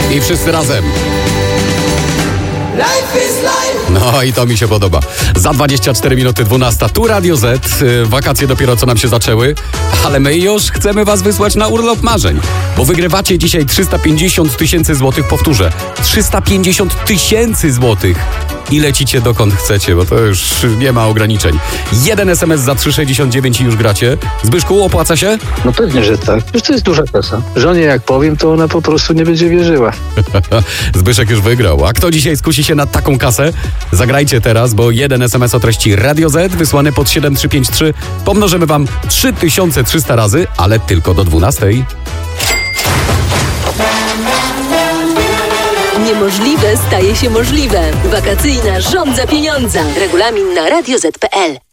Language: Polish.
I wszyscy razem. No i to mi się podoba. Za 24 minuty 12. Tu Radio Z. Wakacje dopiero co nam się zaczęły, ale my już chcemy was wysłać na urlop marzeń, bo wygrywacie dzisiaj 350 000 złotych. Powtórzę, 350 000 złotych. I lecicie dokąd chcecie, bo to już nie ma ograniczeń. Jeden SMS za 3,69 i już gracie. Zbyszku, opłaca się? No pewnie, że tak. Już to jest duża kasa. Żonie jak powiem, to ona po prostu nie będzie wierzyła. Zbyszek już wygrał. A kto dzisiaj skusi się na taką kasę? Zagrajcie teraz, bo jeden SMS o treści Radio Z wysłany pod 7353 pomnożymy wam 3300 razy, ale tylko do 12. Niemożliwe staje się możliwe. Wakacyjna żądza pieniądza. Regulamin na radioz.pl.